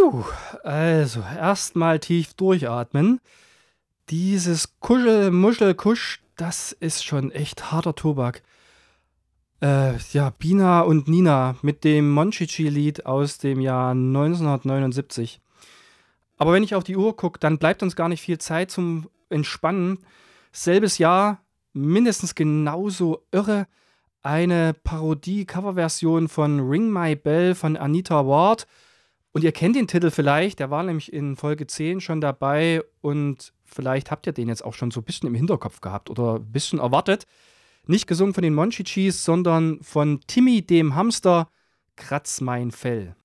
Piu, also erstmal tief durchatmen. Dieses Kuschel-Muschel-Kusch, das ist schon echt harter Tobak. Ja, Bina und Nina mit dem Monchichi-Lied aus dem Jahr 1979. Aber wenn ich auf die Uhr gucke, dann bleibt uns gar nicht viel Zeit zum Entspannen. Selbes Jahr, mindestens genauso irre, eine Parodie-Coverversion von Ring My Bell von Anita Ward. Und ihr kennt den Titel vielleicht, der war nämlich in Folge 10 schon dabei und vielleicht habt ihr den jetzt auch schon so ein bisschen im Hinterkopf gehabt oder ein bisschen erwartet. Nicht gesungen von den Monchichis, sondern von Timmy dem Hamster, Kratz mein Fell.